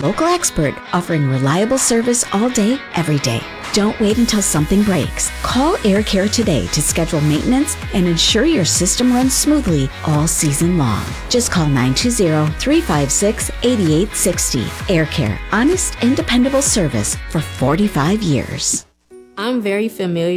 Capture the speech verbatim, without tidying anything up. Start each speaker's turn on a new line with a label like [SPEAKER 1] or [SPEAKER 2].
[SPEAKER 1] local expert offering reliable service all day, every day. Don't wait until something breaks. Call Air Care today to schedule maintenance and ensure your system runs smoothly all season long. Just call nine two zero, three five six, eight eight six zero. Air Care, honest and dependable service for forty-five years.
[SPEAKER 2] I'm very familiar